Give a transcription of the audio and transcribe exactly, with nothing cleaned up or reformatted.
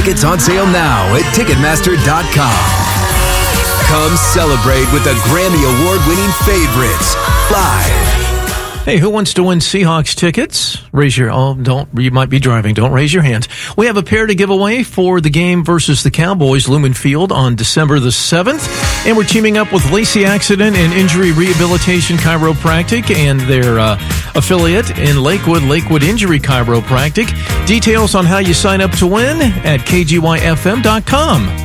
Tickets on sale now at Ticketmaster dot com. Come celebrate with the Grammy Award-winning favorites live. Hey, who wants to win Seahawks tickets? Raise your, oh, don't, you might be driving. Don't raise your hand. We have a pair to give away for the game versus the Cowboys, Lumen Field, on December the seventh. And we're teaming up with Lacey Accident and Injury Rehabilitation Chiropractic and their uh, affiliate in Lakewood, Lakewood Injury Chiropractic. Details on how you sign up to win at K G Y F M dot com.